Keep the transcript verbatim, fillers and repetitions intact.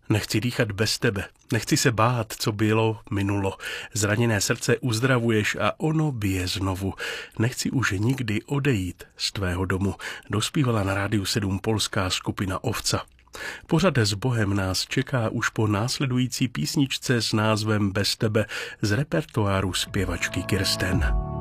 Nechci dýchat bez tebe, nechci se bát, co bylo, minulo. Zraněné srdce uzdravuješ a ono bije znovu. Nechci už nikdy odejít z tvého domu, dospívala na Rádiu sedm polská skupina Ovca. Pořad S Bohem nás čeká už po následující písničce s názvem Bez tebe z repertoáru zpěvačky Kirsten.